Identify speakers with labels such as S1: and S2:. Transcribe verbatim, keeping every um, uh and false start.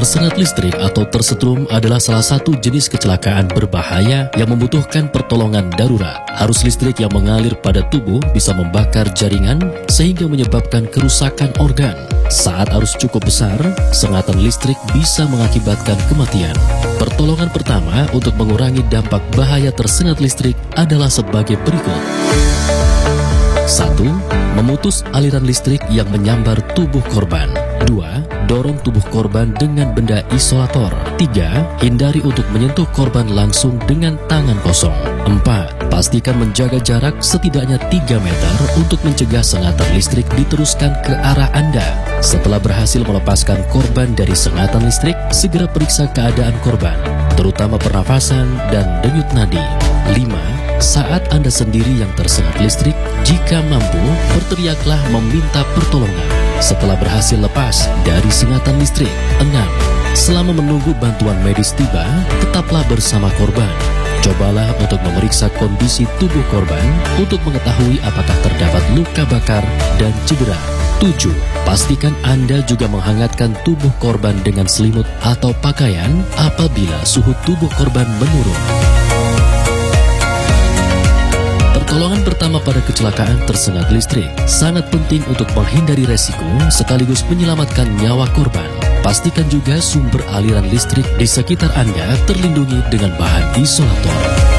S1: Tersengat listrik atau tersetrum adalah salah satu jenis kecelakaan berbahaya yang membutuhkan pertolongan darurat. Arus listrik yang mengalir pada tubuh bisa membakar jaringan sehingga menyebabkan kerusakan organ. Saat arus cukup besar, sengatan listrik bisa mengakibatkan kematian. Pertolongan pertama untuk mengurangi dampak bahaya tersengat listrik adalah sebagai berikut. satu. Memutus aliran listrik yang menyambar tubuh korban. Dua. Dorong tubuh korban dengan benda isolator. Tiga. Hindari untuk menyentuh korban langsung dengan tangan kosong. Empat. Pastikan menjaga jarak setidaknya tiga meter untuk mencegah sengatan listrik diteruskan ke arah Anda. Setelah berhasil melepaskan korban dari sengatan listrik, segera periksa keadaan korban, terutama pernafasan dan denyut nadi. Lima. Saat Anda sendiri yang tersengat listrik, jika mampu, berteriaklah meminta pertolongan setelah berhasil lepas dari sengatan listrik. Enam. Selama menunggu bantuan medis tiba, tetaplah bersama korban. Cobalah untuk memeriksa kondisi tubuh korban untuk mengetahui apakah terdapat luka bakar dan cedera. Tujuh. Pastikan Anda juga menghangatkan tubuh korban dengan selimut atau pakaian apabila suhu tubuh korban menurun. Pertolongan pertama pada kecelakaan tersengat listrik sangat penting untuk menghindari resiko sekaligus menyelamatkan nyawa korban. Pastikan juga sumber aliran listrik di sekitar Anda terlindungi dengan bahan isolator.